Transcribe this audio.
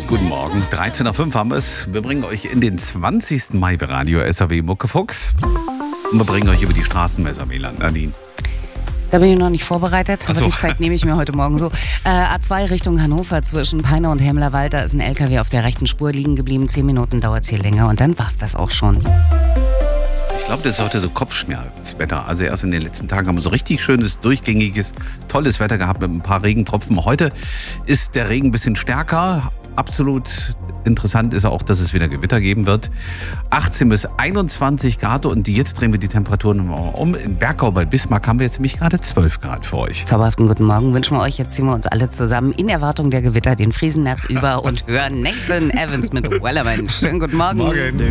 Guten Morgen, 13.05 Uhr haben wir es. Wir bringen euch in den 20. Mai bei Radio SAW Muckefuchs. Und wir bringen euch über die Straßenmesser, Nadine. Da bin ich noch nicht vorbereitet, aber Ach so. die Zeit nehme ich mir heute Morgen so. A2 Richtung Hannover zwischen Peine und Hemlerwald, da ist ein LKW auf der rechten Spur liegen geblieben. 10 Minuten dauert es hier länger und dann war's das auch schon. Ich glaube, das ist heute so Kopfschmerzwetter. Also erst in den letzten Tagen haben wir so richtig schönes, durchgängiges, tolles Wetter gehabt mit ein paar Regentropfen. Heute ist der Regen ein bisschen stärker. Absolut interessant ist auch, dass es wieder Gewitter geben wird. 18 bis 21 Grad und jetzt drehen wir die Temperaturen um. In Bergau bei Bismarck haben wir jetzt nämlich gerade 12 Grad für euch. Zauberhaften guten Morgen wünschen wir euch. Jetzt ziehen wir uns alle zusammen in Erwartung der Gewitter den Friesennerz über und hören Nathan Evans mit Wellerman. Schönen guten Morgen. Morgen.